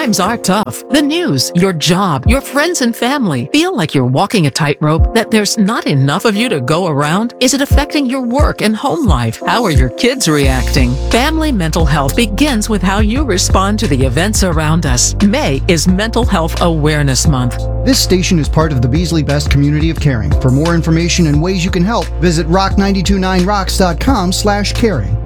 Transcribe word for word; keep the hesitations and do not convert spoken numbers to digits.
Times are tough. The news, your job, your friends and family feel like you're walking a tightrope, that there's not enough of you to go around. Is it affecting your work and home life? How are your kids reacting? Family mental health begins with how you respond to the events around us. May is Mental Health Awareness Month. This station is part of the Beasley Best community of caring. For more information and ways you can help, visit rock nine two nine rocks dot com slash caring.